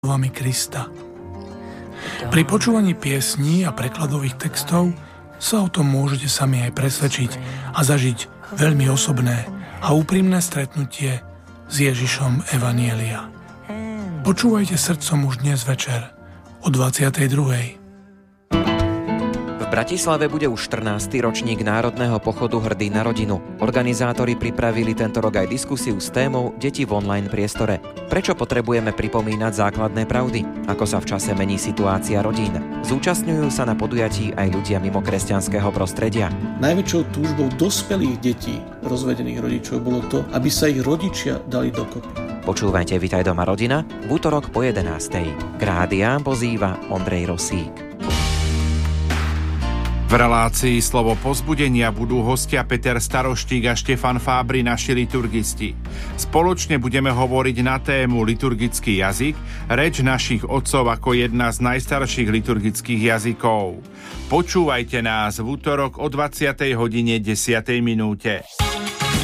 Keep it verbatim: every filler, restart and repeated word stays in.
slovami Krista. Pri počúvaní piesní a prekladových textov sa o tom môžete sami aj presvedčiť a zažiť veľmi osobné a úprimné stretnutie s Ježišom Evanjelia. Počúvajte srdcom už dnes večer o dvadsiatej druhej. V Bratislave bude už štrnásty ročník Národného pochodu Hrdý na rodinu. Organizátori pripravili tento rok aj diskusiu s témou Deti v online priestore. Prečo potrebujeme pripomínať základné pravdy? Ako sa v čase mení situácia rodín? Zúčastňujú sa na podujatí aj ľudia mimo kresťanského prostredia. Najväčšou túžbou dospelých detí rozvedených rodičov bolo to, aby sa ich rodičia dali dokopy. Počúvajte Vitaj doma rodina v útorok po jedenástej. K rádiám pozýva Ondrej Rosík. V relácii Slovo povzbudenia budú hostia Peter Staroštík a Štefan Fábri, naši liturgisti. Spoločne budeme hovoriť na tému liturgický jazyk, reč našich otcov ako jedna z najstarších liturgických jazykov. Počúvajte nás v útorok o dvadsiatej hodine desiatej minúte.